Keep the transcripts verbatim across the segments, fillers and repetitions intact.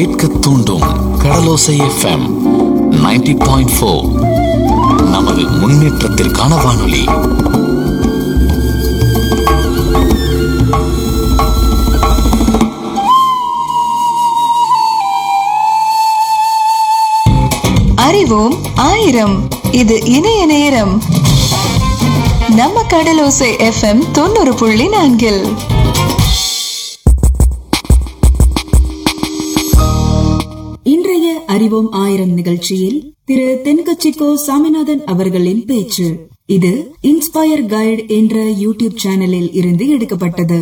கேட்க தூண்டும் கடலோசை FM ninety point four. நமது முன்னேற்றத்திற்கான வானொலி. அறிவோம் ஆயிரம். இது இணைய நேரம். நம்ம கடலோசை எஃப்எம் தொண்ணூறு புள்ளி நான்கில் இன்றைய அறிவோம் ஆயிரம் நிகழ்ச்சியில் திரு தென்கட்சிக்கோ சாமிநாதன் அவர்களின் பேச்சு. இது இன்ஸ்பயர் கைடு என்ற யூடியூப் சேனலில் இருந்து எடுக்கப்பட்டது.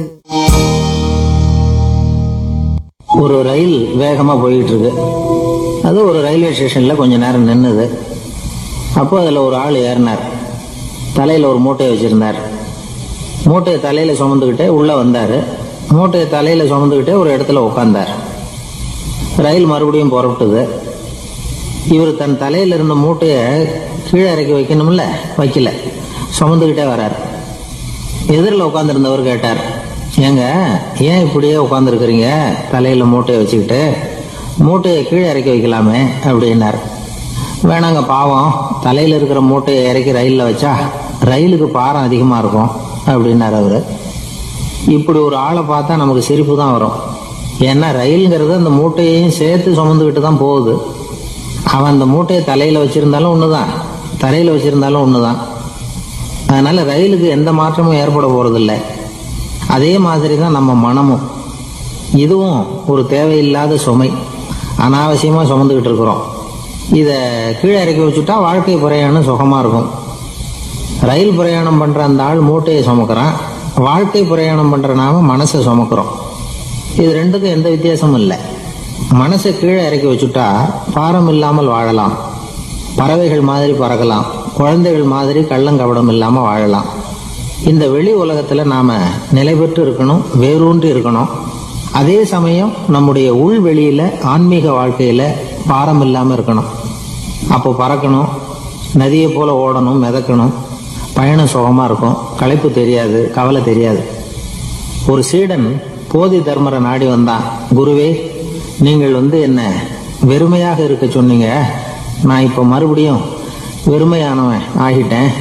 ஒரு ரயில் வேகமா போயிட்டு இருக்கு. அது ஒரு ரயில்வே ஸ்டேஷன்ல கொஞ்ச நேரம் நின்னுது. அப்போ அதுல ஒரு ஆள் ஏறினார். தலையில ஒரு மூட்டையை வச்சிருந்தார். மூட்டையை தலையில சுமந்துக்கிட்டே உள்ள வந்தாரு. மூட்டையை தலையில சுமந்துக்கிட்டே ஒரு இடத்துல உட்கார்ந்தார். ரயில் மறுபடியும் புறப்பட்டது. இவர் தன் தலையில இருந்த மூட்டையை கீழே இறக்கி வைக்கணும்ல, வைக்கல, சுமந்துக்கிட்டே வர்றார். எதிரில் உட்காந்துருந்தவர் கேட்டார், ஏங்க ஏன் இப்படியே உட்காந்துருக்குறீங்க தலையில மூட்டையை வச்சுக்கிட்டு? மூட்டையை கீழே இறக்கி வைக்கலாமே அப்படின்னார். வேணாங்க, பாவம், தலையில இருக்கிற மூட்டையை இறக்கி ரயிலில் வச்சா ரயிலுக்கு பாரம் அதிகமா இருக்கும் அப்படின்னார் அவரு. இப்படி ஒரு ஆளை பார்த்தா நமக்கு சிரிப்பு தான் வரும். ஏன்னா ரயிலுங்கிறது அந்த மூட்டையையும் சேர்த்து சுமந்துக்கிட்டு தான் போகுது. அவன் அந்த மூட்டையை தலையில வச்சிருந்தாலும் ஒண்ணுதான், தரையில வச்சிருந்தாலும் ஒண்ணுதான். அதனால ரயிலுக்கு எந்த மாற்றமும் ஏற்பட போறதில்லை. அதே மாதிரி தான் நம்ம மனமும். இதுவும் ஒரு தேவையில்லாத சுமை, அனாவசியமா சுமந்துக்கிட்டு இருக்கிறோம். இதை கீழே இறக்கி வச்சுட்டா வாழ்க்கை பிரயாணம் சுகமா இருக்கும். ரயில் பிரயாணம் பண்ற அந்த ஆள் மூட்டையை சுமக்கிறான், வாழ்க்கை பிரயாணம் பண்ற நாம மனசை சுமக்கிறோம். இது ரெண்டுக்கும் எந்த வித்தியாசமும் இல்லை. மனசை கீழே இறக்கி வச்சுட்டா பாரம் இல்லாமல் வாழலாம், பறவைகள் மாதிரி பறக்கலாம், குழந்தைகள் மாதிரி கள்ளங்கபடம் இல்லாம வாழலாம். இந்த வெளி உலகத்துல நாம நிலை பெற்று இருக்கணும், வேரூன்றி இருக்கணும். அதே சமயம் நம்முடைய உள் வெளியில ஆன்மீக வாழ்க்கையில பாரம் இல்லாம இருக்கணும். அப்போ பறக்கணும், நதியை போல ஓடணும், மிதக்கணும். பயணம் சுகமா இருக்கும், களைப்பு தெரியாது, கவலை தெரியாது. ஒரு சீடன் போதி தர்மரை நாடி வந்தான். குருவே, நீங்கள் வந்து என்ன வெறுமையாக இருக்க சொன்னீங்க, நான் இப்போ மறுபடியும் வெறுமையானவன் ஆகிட்டேன்,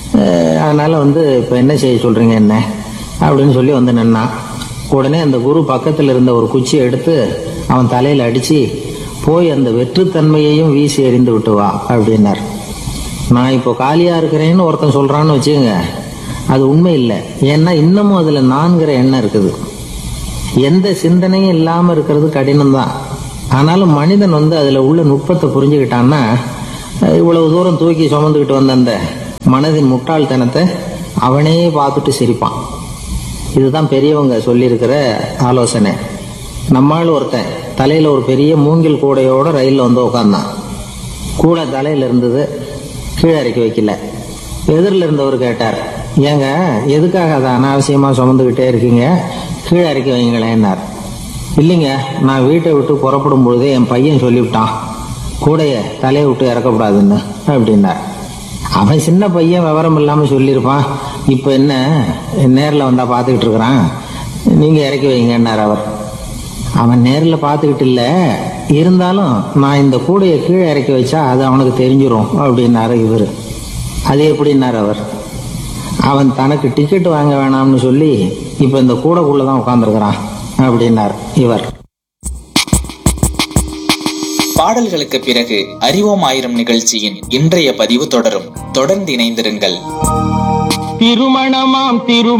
அதனால வந்து இப்போ என்ன செய்ய சொல்றீங்க என்ன அப்படின்னு சொல்லி வந்து நின்னான். உடனே அந்த குரு பக்கத்தில் இருந்த ஒரு குச்சியை எடுத்து அவன் தலையில அடிச்சு, போய் அந்த வெற்றுத்தன்மையையும் வீசி எறிந்து விட்டு வா அப்படின்னார். நான் இப்போ காலியா இருக்கிறேன்னு ஒருத்தன் சொல்றான்னு வச்சுக்கோங்க, அது உண்மை இல்லை. ஏன்னா இன்னமும் அதுல நான்கிற எண்ணம் இருக்குது. எந்த சிந்தனையும் இல்லாம இருக்கிறது கடினம்தான். ஆனாலும் மனிதன் வந்து அதுல உள்ள நுட்பத்தை புரிஞ்சுக்கிட்டான்னா இவ்வளவு தூரம் தூக்கி சுமந்துக்கிட்டு வந்த அந்த மனதின் முட்டாள்தனத்தை அவனே பார்த்துட்டு சிரிப்பான். இதுதான் பெரியவங்க சொல்லியிருக்கிற ஆலோசனை. நம்மால் ஒருத்தன் தலையில ஒரு பெரிய மூங்கில் கூடையோட ரயில்ல வந்து உட்கார்ந்தான். கூடை தலையில இருந்தது, கீழே இறக்கி வைக்கல. எதிரில் இருந்தவர் கேட்டார், ஏங்க எதுக்காக அதை அனாவசியமா சுமந்துக்கிட்டே இருக்கீங்க, கீழே இறக்கி வைங்களேன்னார். இல்லைங்க, நான் வீட்டை விட்டு புறப்படும் பொழுதே என் பையன் சொல்லிவிட்டான் கூடைய தலையை விட்டு இறக்கப்படாதுன்னு அப்படின்னார். அவன் சின்ன பையன், விவரம் இல்லாம சொல்லியிருப்பான். இப்ப என்ன நேரில் வந்தா பார்த்துக்கிட்டு இருக்கிறான், நீங்க இறக்கி வைங்கன்னார் அவர். அவன் நேரில் பார்த்துக்கிட்டு இல்லை, இருந்தாலும் நான் இந்த கூடையை கீழே இறக்கி வச்சா அது அவனுக்கு தெரிஞ்சிடும் அப்படின்னாரு இவர். அது எப்படின்னார் அவர். அவன் தனக்கு டிக்கெட் வாங்க வேணாம்னு சொல்லி இப்ப இந்த கூடைக்குள்ளதான் உட்கார்ந்துருக்கிறான் அப்படின்னார் இவர். பாடல்களுக்கு பிறகு அறிவோம் ஆயிரம் நிகழ்ச்சியின் இன்றைய பதிவு தொடரும். தொடர்ந்து இணைந்திருங்கள். திருமணமாம் திரு